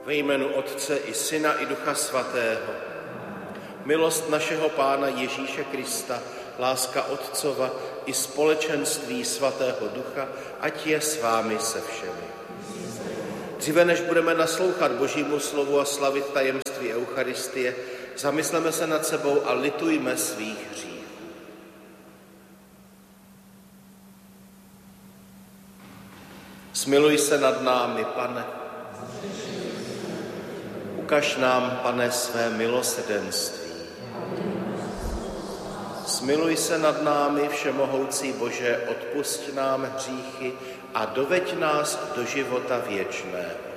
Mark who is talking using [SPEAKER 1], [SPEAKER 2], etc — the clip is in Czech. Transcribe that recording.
[SPEAKER 1] Ve jménu Otce i Syna i Ducha Svatého. Milost našeho Pána Ježíše Krista, láska Otcova i společenství Svatého Ducha, ať je s vámi se všemi. Dříve než budeme naslouchat Božímu slovu a slavit tajemství Eucharistie, zamysleme se nad sebou a litujme svých hříchů. Smiluj se nad námi, Pane. Ukaž nám, Pane, své milosrdenství. Smiluj se nad námi, všemohoucí Bože, odpusť nám hříchy a doveď nás do života věčného.